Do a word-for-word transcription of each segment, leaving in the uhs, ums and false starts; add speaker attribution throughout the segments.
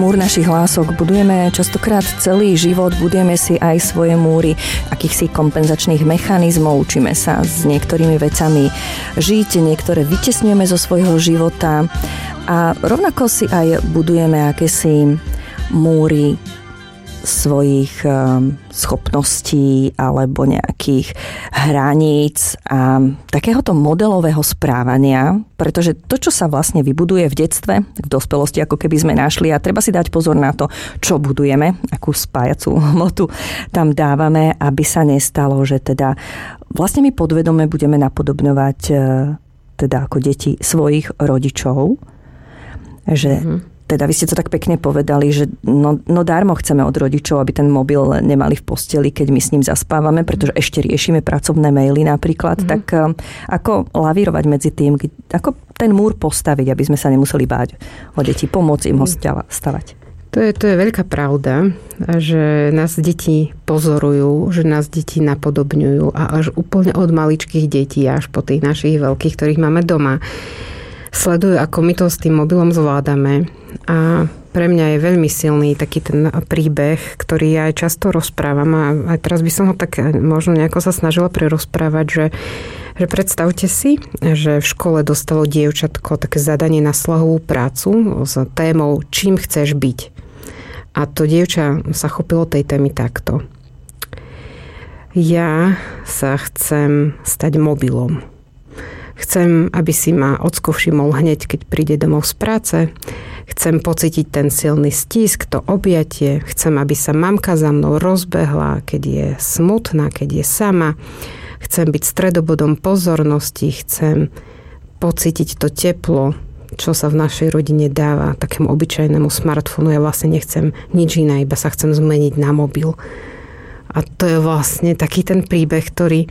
Speaker 1: múr našich hlások budujeme častokrát celý život, budujeme si aj svoje múry akýchsi kompenzačných mechanizmov, učíme sa s niektorými vecami žiť, niektoré vytesňujeme zo svojho života a rovnako si aj budujeme akési múry svojich schopností alebo nejakých hraníc a takéhoto modelového správania, pretože to, čo sa vlastne vybuduje v detstve, v dospelosti, ako keby sme našli, a treba si dať pozor na to, čo budujeme, akú spájacú hmotu tam dávame, aby sa nestalo, že teda vlastne my podvedome budeme napodobňovať teda ako deti svojich rodičov, že mm-hmm. Teda vy ste to tak pekne povedali, že no, no dármo chceme od rodičov, aby ten mobil nemali v posteli, keď my s ním zaspávame, pretože ešte riešime pracovné maily napríklad. Mm. Tak ako lavírovať medzi tým, ako ten múr postaviť, aby sme sa nemuseli báť o deti, pomôcť im ho stavať?
Speaker 2: To je, to je veľká pravda, že nás deti pozorujú, že nás deti napodobňujú a až úplne od maličkých detí až po tých našich veľkých, ktorých máme doma, sledujú, ako my to s tým mobilom zvládame. A pre mňa je veľmi silný taký ten príbeh, ktorý ja aj často rozprávam a aj teraz by som ho tak možno nejako sa snažila prerozprávať, že, že predstavte si, že v škole dostalo dievčatko také zadanie na slohovú prácu s témou čím chceš byť. A to dievča sa chopilo tej témy takto. Ja sa chcem stať mobilom. Chcem, aby si ma ocko všimol hneď, keď príde domov z práce. Chcem pocítiť ten silný stisk, to objatie. Chcem, aby sa mamka za mnou rozbehla, keď je smutná, keď je sama. Chcem byť stredobodom pozornosti. Chcem pocítiť to teplo, čo sa v našej rodine dáva takému obyčajnému smartfónu. Ja vlastne nechcem nič iné, iba sa chcem zmeniť na mobil. A to je vlastne taký ten príbeh, ktorý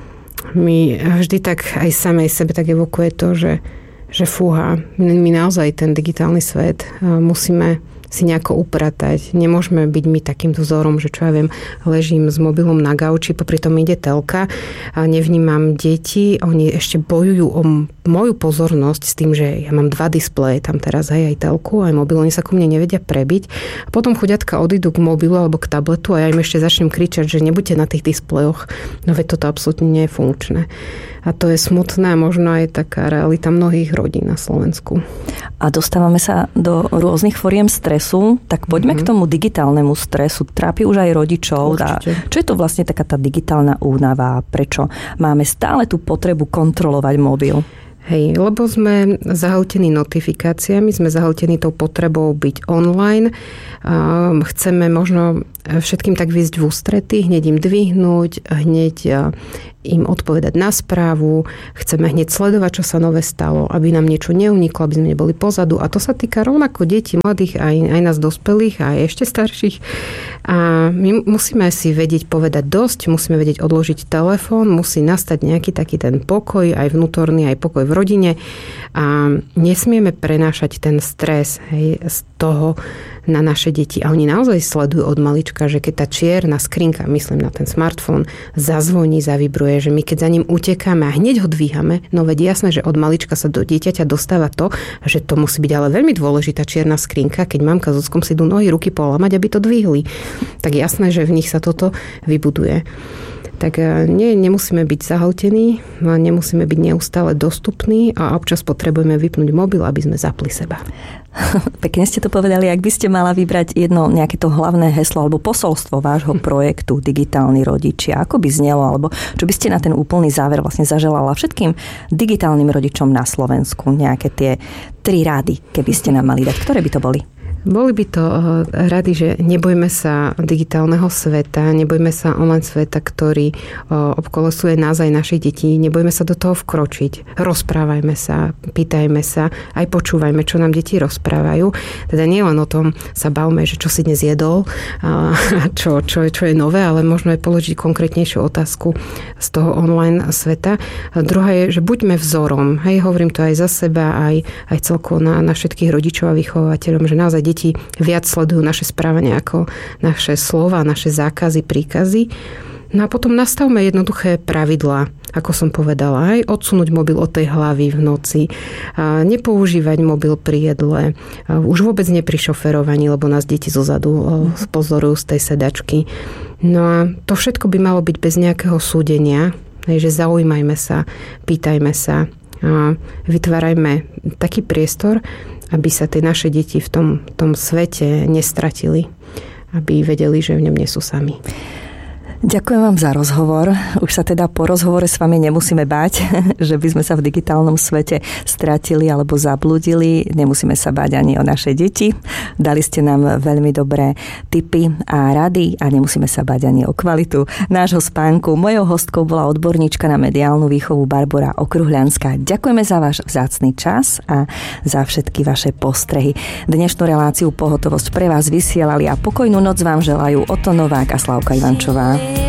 Speaker 2: mi vždy tak aj samej sebe tak evokuje to, že, že fúha, my naozaj ten digitálny svet musíme si nejako upratať. Nemôžeme byť my takýmto vzorom, že čo ja viem, ležím s mobilom na gauči, popri tom ide telka a nevnímam deti, oni ešte bojujú o moju pozornosť s tým, že ja mám dva displeje, tam teraz aj aj telku, aj mobil, oni sa ku mne nevedia prebiť. A potom chuďatka odídu k mobilu alebo k tabletu a ja im ešte začnem kričať, že nebuďte na tých displejoch. No veď toto absolútne nie je funkčné. A to je smutná, možno aj taká realita mnohých rodín na Slovensku.
Speaker 1: A dostávame sa do rôznych foriem stresu, tak poďme mm-hmm. k tomu digitálnemu stresu. Trápi už aj rodičov. A čo je to vlastne taká tá digitálna únava? Prečo máme stále tú potrebu kontrolovať mobil?
Speaker 2: Hej, lebo sme zahltení notifikáciami, sme zahltení tou potrebou byť online. Chceme možno všetkým tak výjsť v ústrety, hneď im dvihnúť, hneď im odpovedať na správu. Chceme hneď sledovať, čo sa nové stalo, aby nám niečo neuniklo, aby sme neboli pozadu. A to sa týka rovnako detí, mladých, aj, aj nás dospelých, aj ešte starších. A my musíme si vedieť povedať dosť, musíme vedieť odložiť telefón, musí nastať nejaký taký ten pokoj, aj vnútorný, aj pokoj v rodine. A nesmieme prenášať ten stres, hej, z toho na naše deti. A oni naozaj sledujú od malička, že keď tá čierna skrinka, myslím na ten smartfón, zazvoní, zavibruje, že my keď za ním utekáme a hneď ho dvíhame, no veď jasné, že od malička sa do dieťaťa dostáva to, že to musí byť ale veľmi dôležitá čierna skrinka, keď mamka s ockom si idú nohy, ruky polamať, aby to dvihli. Tak jasné, že v nich sa toto vybuduje. Tak nie, nemusíme byť zahltení, nemusíme byť neustále dostupní a občas potrebujeme vypnúť mobil, aby sme zapli seba.
Speaker 1: Pekne ste to povedali, ak by ste mala vybrať jedno nejaké to hlavné heslo alebo posolstvo vášho projektu Digitálni rodičia, ako by znelo, alebo čo by ste na ten úplný záver vlastne zaželala všetkým digitálnym rodičom na Slovensku, nejaké tie tri rady, keby ste nám mali dať, ktoré by to boli?
Speaker 2: Boli by to rady, že nebojme sa digitálneho sveta, nebojme sa online sveta, ktorý obkolesuje nás aj našich detí, nebojme sa do toho vkročiť. Rozprávajme sa, pýtajme sa, aj počúvajme, čo nám deti rozprávajú. Teda nie len o tom sa bavme, že čo si dnes jedol, a čo, čo, čo je nové, ale možno aj položiť konkrétnejšiu otázku z toho online sveta. A druhá je, že buďme vzorom. Hej, hovorím to aj za seba, aj, aj celkovo na, na všetkých rodičov a vychovateľom, že naozaj deti viac sledujú naše správanie ako naše slova, naše zákazy, príkazy. No a potom nastavme jednoduché pravidlá, ako som povedala, aj odsunúť mobil od tej hlavy v noci, a nepoužívať mobil pri jedle, už vôbec nie pri šoferovaní, lebo nás deti zozadu pozorujú z tej sedačky. No a to všetko by malo byť bez nejakého súdenia, že zaujímajme sa, pýtajme sa, a vytvárajme taký priestor, aby sa tie naše deti v tom, tom svete nestratili, aby vedeli, že v ňom nie sú sami.
Speaker 1: Ďakujem vám za rozhovor. Už sa teda po rozhovore s vami nemusíme báť, že by sme sa v digitálnom svete stratili alebo zabludili. Nemusíme sa báť ani o naše deti. Dali ste nám veľmi dobré tipy a rady a nemusíme sa báť ani o kvalitu nášho spánku. Mojou hostkou bola odborníčka na mediálnu výchovu Barbora Okruhľanská. Ďakujeme za váš vzácny čas a za všetky vaše postrehy. Dnešnú reláciu Pohotovosť pre vás vysielali a pokojnú noc vám želajú Oto Novák a Slavka Ivančová.